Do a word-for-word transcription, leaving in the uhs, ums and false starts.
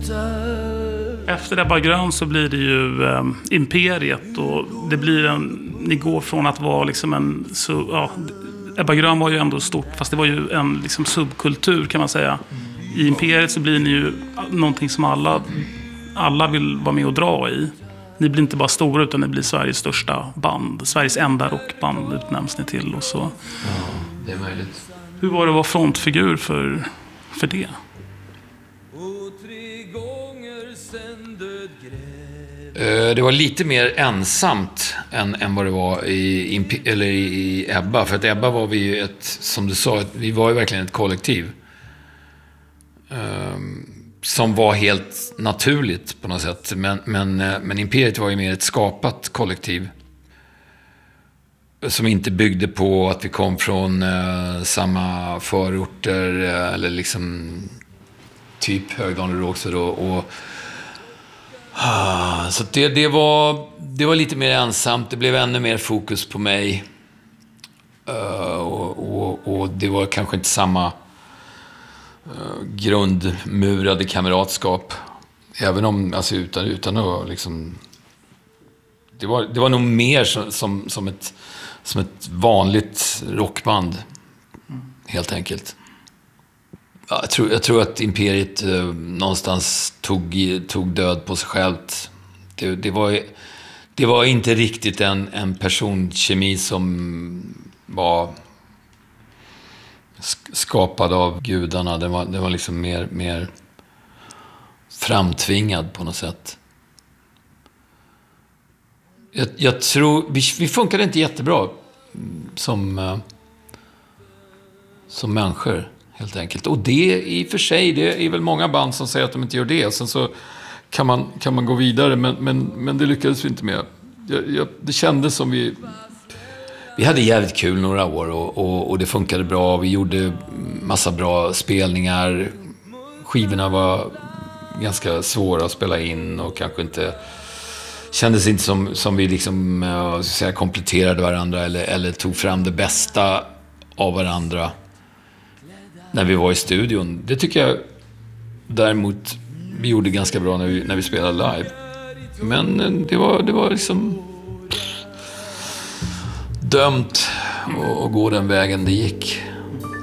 Efter Ebba Grön så blir det ju eh, Imperiet, och det blir en, ni går från att vara liksom en så, ja, Ebba Grön var ju ändå stort, fast det var ju en liksom subkultur kan man säga. I Imperiet så blir ni ju någonting som alla alla vill vara med och dra i. Ni blir inte bara stora, utan ni blir Sveriges största band. Sveriges enda rockband utnämns ni till och så. Ja, det är möjligt. Hur var det att vara frontfigur för, för det? Det var lite mer ensamt än, än vad det var i, eller i Ebba. För att Ebba var vi ju ett, som du sa, vi var ju verkligen ett kollektiv. Um, som var helt naturligt på något sätt. Men, men, men Imperiet var ju mer ett skapat kollektiv. Som inte byggde på att vi kom från uh, samma förorter. Uh, eller liksom typ Högdalen och Rågsved och... och Så det, det, var, det var lite mer ensamt. Det blev ännu mer fokus på mig. Uh, och, och, och det var kanske inte samma uh, grundmurade kamratskap. Även om, alltså utan, utan att liksom... Det var, det var nog mer som, som, som, ett, som ett vanligt rockband. Helt enkelt. Jag tror, jag tror att Imperiet eh, någonstans tog, tog död på sig självt. Det, det, var, det var inte riktigt en, en personkemi som var skapad av gudarna. Det var, det var liksom mer, mer framtvingad på något sätt. Jag, jag tror... Vi, vi funkade inte jättebra som, eh, som människor. Helt enkelt. Och det i och för sig, det är väl många band som säger att de inte gör det. Sen så kan man, kan man gå vidare, men, men, men det lyckades vi inte med. Jag, jag, det kändes som vi... Vi hade jävligt kul några år och, och, och det funkade bra. Vi gjorde massa bra spelningar. Skivorna var ganska svåra att spela in och kanske inte... Kändes inte som, som vi liksom, jag ska säga, kompletterade varandra eller, eller tog fram det bästa av varandra när vi var i studion. Det tycker jag däremot vi gjorde ganska bra när vi, när vi spelade live. Men det var, det var liksom dömt att gå den vägen det gick.